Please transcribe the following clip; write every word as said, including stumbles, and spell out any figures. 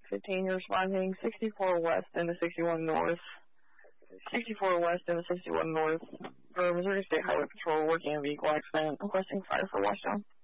fifteen, you're responding sixty-four West into sixty-one North. sixty-four West into sixty-one North. For Missouri State Highway Patrol, working a vehicle accident, requesting fire for Washdown.